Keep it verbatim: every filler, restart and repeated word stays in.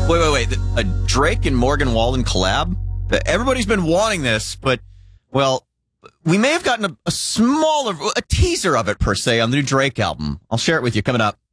Wait, wait, wait. A Drake and Morgan Wallen collab? Everybody's been wanting this, but, well, we may have gotten a, a smaller, a teaser of it, per se, on the new Drake album. I'll share it with you coming up.